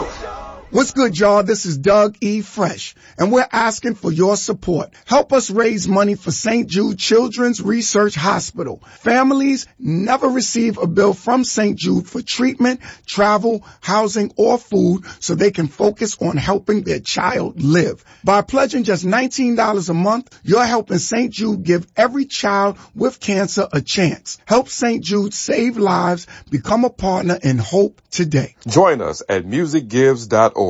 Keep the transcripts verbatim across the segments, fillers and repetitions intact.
What's good, y'all? This is Doug E. Fresh, and we're asking for your support. Help us raise money for Saint Jude Children's Research Hospital. Families never receive a bill from Saint Jude for treatment, travel, housing, or food so they can focus on helping their child live. By pledging just nineteen dollars a month, you're helping Saint Jude give every child with cancer a chance. Help Saint Jude save lives. Become a partner in hope today. Join us at music gives dot org.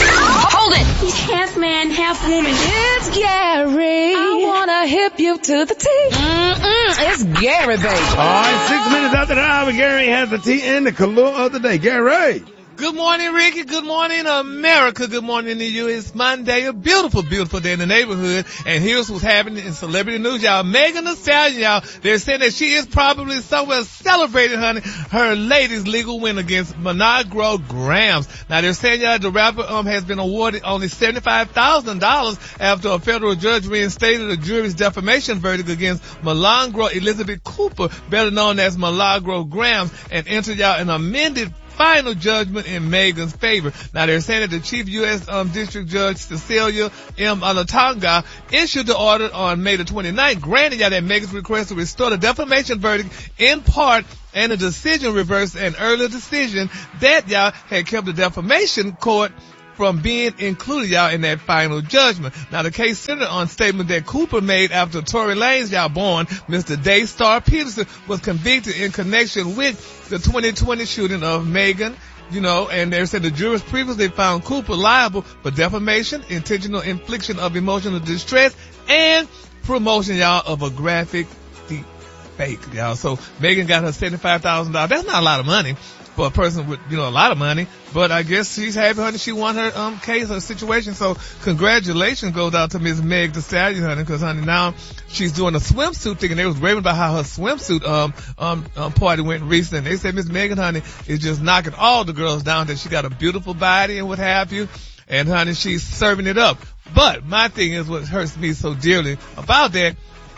Hold it! He's half man, half woman. It's Gary. I wanna hip you to the T. Mm-mm, it's Gary, baby. All right, six minutes after the hour, Gary has the tea and the color of the day. Gary. Good morning, Ricky. Good morning, America. Good morning to you. It's Monday, a beautiful, beautiful day in the neighborhood. And here's what's happening in celebrity news, y'all. Megan Thee Stallion, y'all, they're saying that she is probably somewhere celebrating, honey, her latest legal win against Milagro Grams. Now, they're saying, y'all, the rapper um has been awarded only seventy-five thousand dollars after a federal judge reinstated a jury's defamation verdict against Milagro Elizabeth Cooper, better known as Milagro Grams, and entered, y'all, an amended final judgment in Megan's favor. Now, they're saying that the Chief U S Um, District Judge Cecilia M. Alatonga issued the order on May the twenty-ninth, granting y'all that Megan's request to restore the defamation verdict in part, and the decision reversed an earlier decision that y'all had kept the defamation court from being included, y'all, in that final judgment. Now, the case centered on statement that Cooper made after Tory Lanez, y'all, born Mister Daystar Peterson was convicted in connection with the twenty twenty shooting of Megan, you know, and they said the jurors previously found Cooper liable for defamation, intentional infliction of emotional distress, and promotion, y'all, of a graphic deep fake, y'all. So Megan got her seventy-five thousand dollars. That's not a lot of money for a person with, you know, a lot of money, but I guess she's happy, honey. She won her, um, case, her situation. So congratulations goes out to Miss Meg Thee Stallion, honey, cause honey, now she's doing a swimsuit thing, and they was raving about how her swimsuit, um, um, um party went recently. They said Miss Megan, honey, is just knocking all the girls down, that she got a beautiful body and what have you. And honey, she's serving it up. But my thing is what hurts me so dearly about that.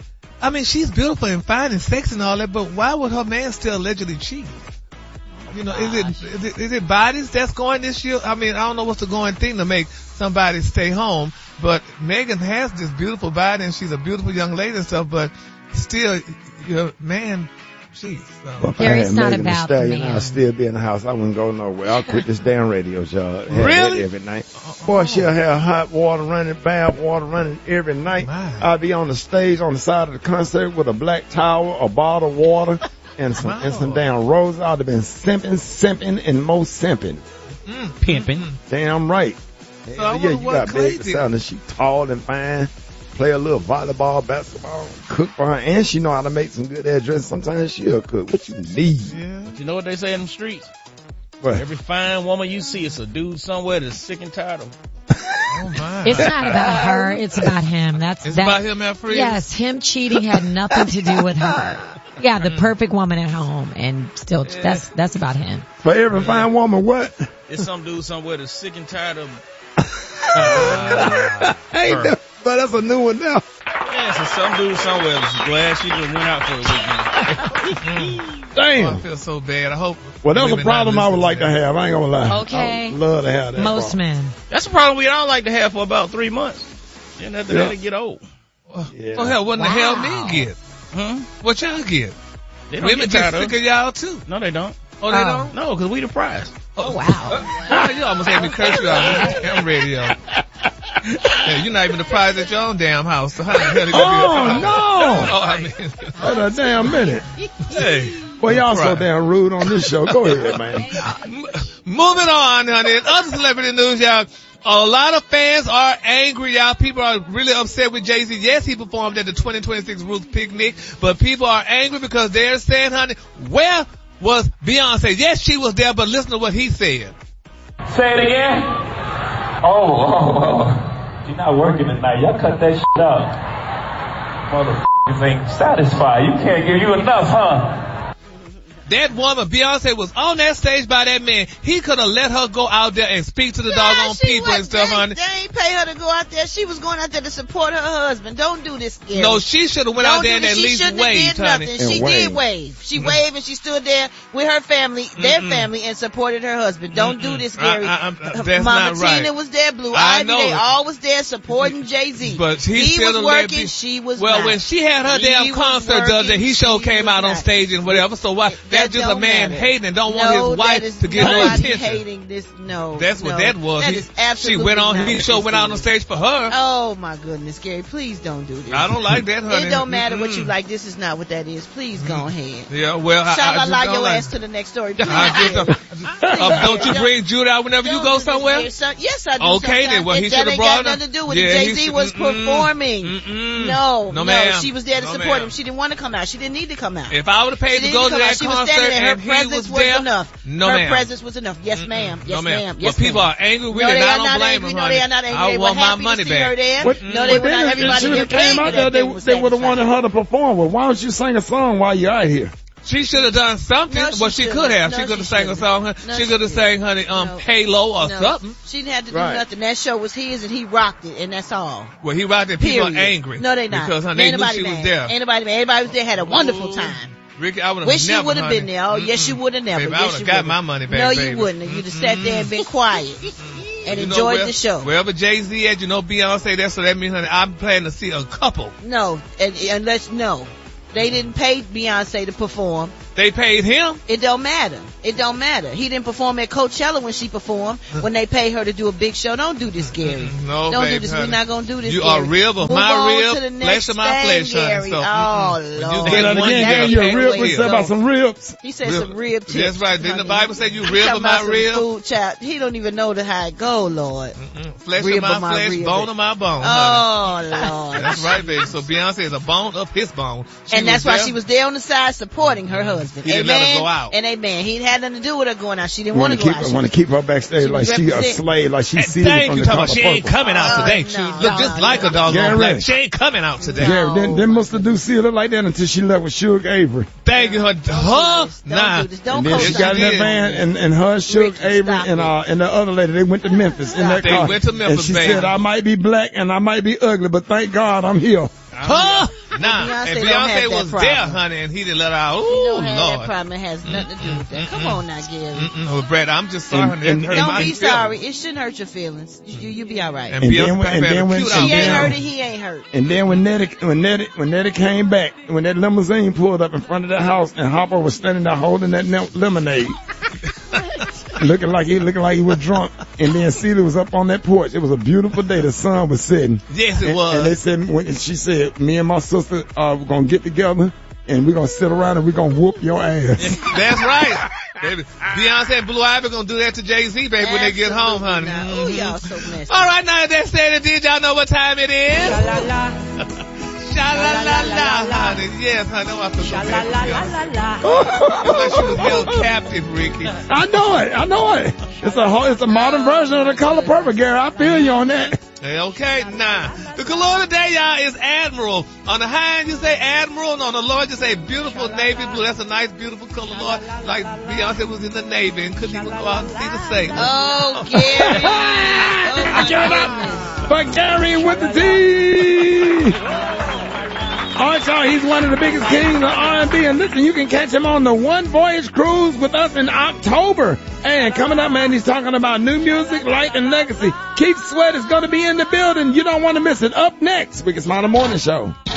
I mean, she's beautiful and fine and sexy and all that, but why would her man still allegedly cheat? You know, is it, is it, is it bodies that's going this year? I mean, I don't know what's the going thing to make somebody stay home, but Megan has this beautiful body and she's a beautiful young lady and stuff, but still, you know, man, jeez. Well, Gary's not about the man. I'll still be in the house. I wouldn't go nowhere. I'll quit this damn radio job. Really? Every night. Boy, she'll have hot water running, bath water running every night. My. I'll be on the stage on the side of the concert with a black towel, a bottle of water, and some, wow. and some damn roses. I'd have been simping, simping, and most simping. Mm. Pimping. Damn right. So yeah, I you wonder what got Clay Meg Thee did. Stallion. She tall and fine. Play a little volleyball, basketball, cook for her, and she know how to make some good ass dresses. Sometimes she'll cook. What you need? Yeah. But you know what they say in the streets? What? Every fine woman you see is a dude somewhere that's sick and tired of. Oh my. It's not about her. It's about him. That's It's that, about him, Alfred? Yes, him cheating had nothing to do with her. Yeah, the perfect woman at home, and still, Yeah. that's that's about him. For every fine woman, what? It's some dude somewhere that's sick and tired of. Uh, Hey, her. that- but that's a new one now. Yeah, so some dude somewhere is glad she just went out for the weekend. oh, I Damn. feel so bad. I hope. Well, that's a women not problem I would listen like to that. have. I ain't gonna lie. Okay. I would love to have that. Most problem. men. That's a problem we all like to have for about three months. Then after Yeah. that, it get old. Yeah. Oh hell, what in the hell Wow. men get? Huh? What y'all get? They don't Women get get tired of sick it. of y'all too. No, they don't. Oh, they Oh. don't? No, because we the prize. Oh, wow. Oh, you almost had me curse you out on ham radio. Yeah, you're not even the prize at your own damn house. So how the hell they gonna be a Oh, prize? no. Oh, I mean, Hold a damn minute. hey. Well, y'all so Right. damn rude on this show. Go ahead, man. M- moving on, honey. In other celebrity news, y'all. A lot of fans are angry, y'all. People are really upset with Jay-Z. Yes, he performed at the twenty twenty-six Roots Picnic, but people are angry because they're saying, honey, where was Beyonce? Yes, she was there, but listen to what he said. Say it again. Oh, oh, oh. You're not working tonight. Y'all cut that shit up. Motherfuckers ain't satisfied. You can't give you enough, huh? that woman, Beyonce, was on that stage by that man. He could have let her go out there and speak to the yeah, doggone people and stuff, they, honey. They ain't pay her to go out there. She was going out there to support her husband. Don't do this, Gary. No, she should have went Don't out there and at she least waved, waved, honey. Nothing. She wave. did wave. She mm-hmm. waved and she stood there with her family, their Mm-mm. family, and supported her husband. Don't Mm-mm. do this, Gary. I, I, I, that's Mama not right. Tina was there, Blue I Ivy, know. they all was there supporting Jay-Z. But he, he still was working, be, she was Well, not. when she had her he damn concert the other day, he show came out on not. stage and whatever. So why? That's just a man matter. hating and don't no, want his wife is to get no attention. Hating this, no. That's what no. that was. That he, is absolutely she went on. not He show went out on stage for her. Oh my goodness, Gary! Please don't do this. I don't like that, honey. It don't matter Mm-mm. what you like. This is not what that is. Please go ahead. Yeah, well, I, Shall I, I lie just your like, ass to the next story? Please. I just, uh, uh, don't you bring Judah out whenever you go somewhere? Yes, I do. Okay, then. Well, he should have brought her. That ain't got nothing to do with yeah, it. Jay-Z was mm-mm, performing. Mm-mm. No, no, no, ma'am. she was there to no, support ma'am. him. She didn't want to come out. She didn't need to come out. If I would have paid she to go to that she concert was standing there. Her and he presence was was there, enough. no, Her ma'am. presence was enough. Yes, ma'am. Yes, no, ma'am. Yes, but people ma'am. are angry with no, it, and I don't not blame angry. them, No, honey. they are not angry. I They want were my happy money to see her back. there. What, No, they but were not. then Everybody it should have there came out there. They, they would have wanted her to perform. Well, why don't you sing a song while you're out here? She should have done something. No, she well, she shouldn't. could have. No, she could have she sang a shouldn't. song. No, she she could have sang, honey, um, No. Halo or No. something. She didn't have to do Right. nothing. That show was his, and he rocked it, and that's all. Well, he right there. People Period. are angry. No, they not. Because, honey, they knew Anybody she mad. was there. Anybody mad. Everybody was there. Had a wonderful Ooh. time. Ricky, I would have Wish never, you would have honey. been there. Oh, yes, you would have never. Baby, I yes, would have you got would've. my money back, No, baby. you wouldn't. You'd have sat there and been quiet and You know enjoyed where- the show. Wherever Jay-Z at, you know Beyonce there, so that means, honey, I'm planning to see a couple. No, and, unless no, they didn't pay Beyonce to perform. They paid him. It don't matter. It don't matter. He didn't perform at Coachella when she performed. When they pay her to do a big show, don't do this, Gary. No, don't baby, do this. honey. We're not gonna do this. You Gary. are rib of Move my on rib, to the flesh next of my thing, flesh, honey. Gary. So, Oh mm-mm. Lord. You Say had that one again, girl Gary. You're can't real. wait. We said about some ribs. He said Rib. some rib tips. That's right. Didn't the honey. Bible say you He rib talking of my about some rib? Food, child. He don't even know the how it go, Lord. Mm-mm. Flesh Rib of of my my flesh, rib. bone of my bone. honey. Oh Lord. That's right, baby. So Beyonce is a bone of his bone. She And that's was why there. she was there on the side supporting her husband. He didn't amen. let her go out. And amen. He had nothing to do with her going out. She didn't Want want to to go keep out. her, want to keep her backstage she like was she a represent- slave, like she And seated thank from you, the talking top about of she ain't purple. coming out Oh, today. no, She look no, just no. like a doggone Gary. black. She ain't coming out today. Gary, then, then Mister Ducey looked like that until she left with Suge Avery. Thank you, her. Huh? Don't Nah. do this. Don't And then she co-sign got in that did. van, and, and her, Suge Ricky, Avery, stop and it. uh, and the other lady, they went to Memphis in that They car. went to Memphis, and she baby. said, I might be black and I might be ugly, but thank God I'm here. Huh? Nah. Beyonce And don't have Beyonce that was problem. there, honey, and he didn't let her out. You Ooh, don't have that Lord. problem. It has nothing to do with that. Come on now, Gary. Mm-mm. Well, Brett, I'm just sorry, And- honey. and- That hurt and- my Don't be feelings. sorry. It shouldn't hurt your feelings. You you be all right. And, And Beyonce then when- and had a then when cute she- out She ain't there. hurt it. He ain't hurt. And then when Nettie, when Nettie, when Nettie came back, when that limousine pulled up in front of the house, and Hopper was standing there holding that ne- lemonade, looking like he looking like he was drunk, and then Celia was up on that porch. It was a beautiful day. The sun was setting. Yes, it And, was. and they said, when and she said, me and my sister are gonna get together, and we're gonna sit around and we're gonna whoop your ass. That's right. Baby. Beyonce and Blue Ivy gonna do that to Jay-Z, baby, when they get home, honey. Oh, Mhm. y'all so messy. All right, now that said and did, y'all know what time it is? Sha-la-la-la, honey. Yes, honey. That's why I feel so bad. It's like she was held captive, Ricky. I know it. I know it. It's a whole, it's a modern version of the Color Purple, Gary. I feel you on that. Hey, okay, nah. The color today, y'all, is Admiral. On the high end, you say Admiral, and on the low, you say beautiful navy blue. That's a nice, beautiful color, Lord. Like Beyonce was in the Navy and couldn't even go out and see the sailors. Oh, Gary. Oh, my Give it goodness. up for Gary with the T. All right, y'all, he's one of the biggest kings of R and B. And listen, you can catch him on the One Voyage Cruise with us in October. And coming up, man, he's talking about new music, light, and legacy. Keith Sweat is going to be in the building. You don't want to miss it. Up next, Wicked Smile Morning Show.